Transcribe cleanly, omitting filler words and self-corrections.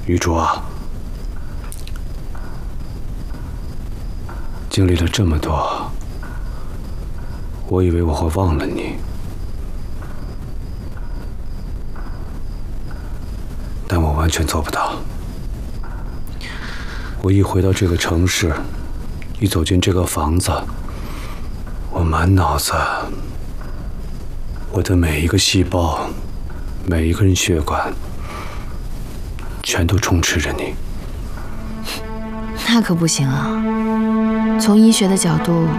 女主啊，经历了这么多，我以为我会忘了你，但我完全做不到。我一回到这个城市，一走进这个房子，我满脑子，我的每一个细胞，每一根血管，全都充斥着你。 那可不行啊！从医学的角度，